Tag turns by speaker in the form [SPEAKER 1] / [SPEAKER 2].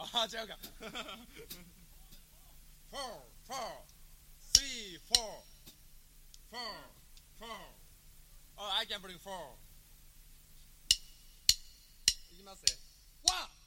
[SPEAKER 1] あ違うか4 4 3 4 4 4 Oh, I can bring 4いきますね。1